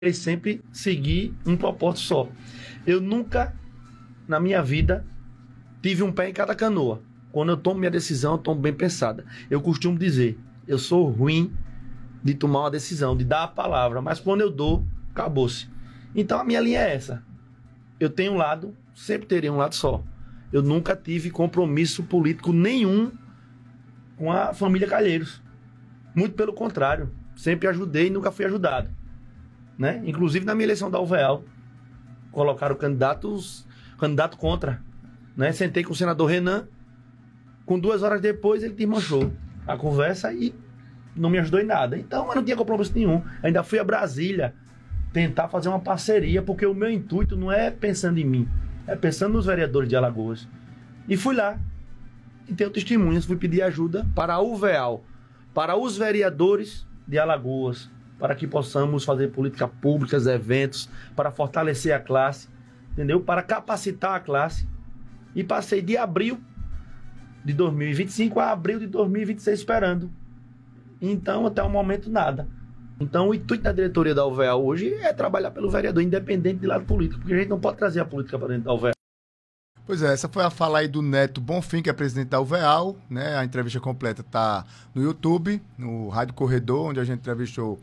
sempre seguir um propósito só. Eu nunca, na minha vida, tive um pé em cada canoa. Quando eu tomo minha decisão, eu tomo bem pensada. Eu costumo dizer, eu sou ruim de tomar uma decisão, de dar a palavra, mas quando eu dou, acabou-se. Então a minha linha é essa. Eu tenho um lado, sempre terei um lado só. Eu nunca tive compromisso político nenhum com a família Calheiros. Muito pelo contrário. Sempre ajudei e nunca fui ajudado. Né? Inclusive na minha eleição da UVEAL, colocaram candidato contra. Né? Sentei com o senador Renan, com 2 horas depois ele desmanchou a conversa e não me ajudou em nada. Então eu não tinha compromisso nenhum. Ainda fui a Brasília tentar fazer uma parceria, porque o meu intuito não é pensando em mim, é pensando nos vereadores de Alagoas. E fui lá e tenho testemunhas, fui pedir ajuda para a UVEAL, para os vereadores de Alagoas, para que possamos fazer políticas públicas, eventos, para fortalecer a classe, entendeu? Para capacitar a classe. E passei de abril de 2025 a abril de 2026 esperando. Então, até o momento, nada. Então, o intuito da diretoria da UVEAL hoje é trabalhar pelo vereador, independente de lado político, porque a gente não pode trazer a política para dentro da UVEAL. Pois é, essa foi a fala aí do Neto Bonfim, que é presidente da UVEAL, né? A entrevista completa está no YouTube, no Rádio Corredor, onde a gente entrevistou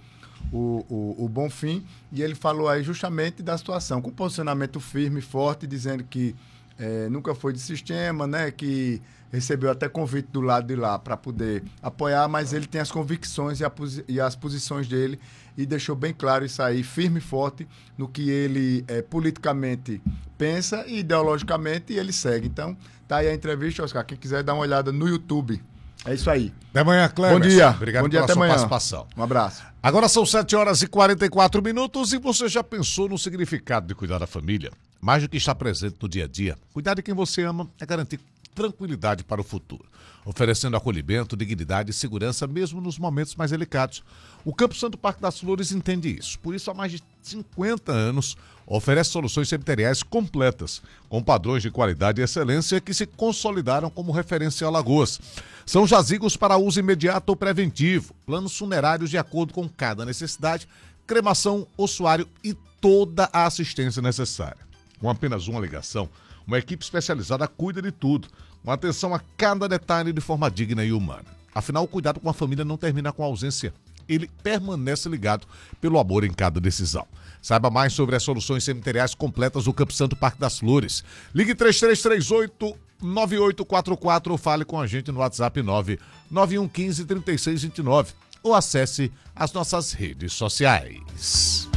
o Bonfim, e ele falou aí justamente da situação, com posicionamento firme e forte, dizendo que nunca foi de sistema, né? Que recebeu até convite do lado de lá para poder apoiar, mas ele tem as convicções e as posições dele, e deixou bem claro isso aí, firme e forte, no que ele politicamente pensa e ideologicamente ele segue. Então, tá aí a entrevista, Oscar. Quem quiser dar uma olhada no YouTube. É isso aí. Até amanhã, Cleber. Bom dia. Obrigado Bom dia, pela até sua amanhã. participação. Um abraço. Agora são 7h44 e você já pensou no significado de cuidar da família? Mais do que estar presente no dia a dia, cuidar de quem você ama é garantir tranquilidade para o futuro, oferecendo acolhimento, dignidade e segurança mesmo nos momentos mais delicados. O Campo Santo Parque das Flores entende isso. Por isso, há mais de 50 anos, oferece soluções cemiteriais completas, com padrões de qualidade e excelência que se consolidaram como referência em Alagoas. São jazigos para uso imediato ou preventivo, planos funerários de acordo com cada necessidade, cremação, ossuário e toda a assistência necessária. Com apenas uma ligação, uma equipe especializada cuida de tudo, com atenção a cada detalhe de forma digna e humana. Afinal, o cuidado com a família não termina com a ausência. Ele permanece ligado pelo amor em cada decisão. Saiba mais sobre as soluções cemiteriais completas do Campo Santo Parque das Flores. Ligue 3338-9844 ou fale com a gente no WhatsApp 99115-3629 ou acesse as nossas redes sociais.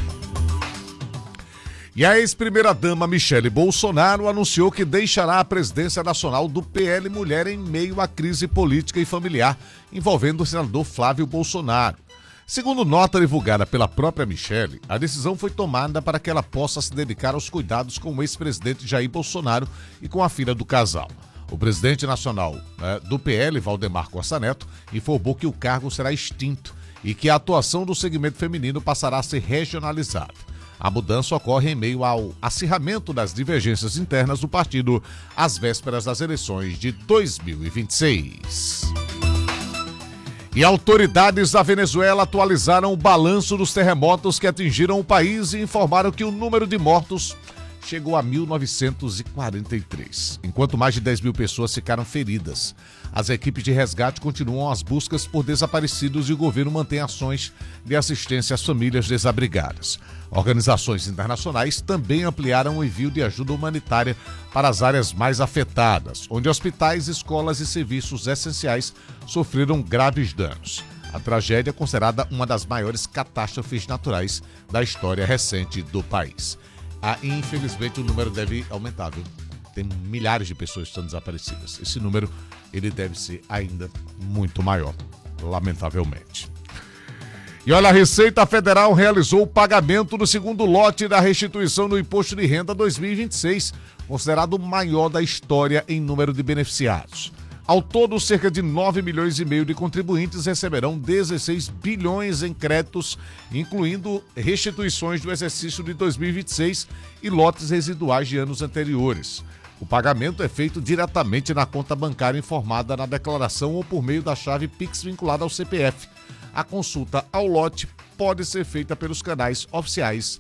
E a ex-primeira-dama Michele Bolsonaro anunciou que deixará a presidência nacional do PL Mulher em meio à crise política e familiar envolvendo o senador Flávio Bolsonaro. Segundo nota divulgada pela própria Michele, a decisão foi tomada para que ela possa se dedicar aos cuidados com o ex-presidente Jair Bolsonaro e com a filha do casal. O presidente nacional do PL, Valdemar Costa Neto, informou que o cargo será extinto e que a atuação do segmento feminino passará a ser regionalizada. A mudança ocorre em meio ao acirramento das divergências internas do partido às vésperas das eleições de 2026. E autoridades da Venezuela atualizaram o balanço dos terremotos que atingiram o país e informaram que o número de mortos chegou a 1.943, enquanto mais de 10 mil pessoas ficaram feridas. As equipes de resgate continuam as buscas por desaparecidos e o governo mantém ações de assistência às famílias desabrigadas. Organizações internacionais também ampliaram o envio de ajuda humanitária para as áreas mais afetadas, onde hospitais, escolas e serviços essenciais sofreram graves danos. A tragédia é considerada uma das maiores catástrofes naturais da história recente do país. Infelizmente, o número deve aumentar, viu? Tem milhares de pessoas que estão desaparecidas. Esse número, ele deve ser ainda muito maior, lamentavelmente. E olha, a Receita Federal realizou o pagamento do segundo lote da restituição do Imposto de Renda 2026, considerado o maior da história em número de beneficiados. Ao todo, cerca de 9,5 milhões de contribuintes receberão 16 bilhões em créditos, incluindo restituições do exercício de 2026 e lotes residuais de anos anteriores. O pagamento é feito diretamente na conta bancária informada na declaração ou por meio da chave Pix vinculada ao CPF. A consulta ao lote pode ser feita pelos canais oficiais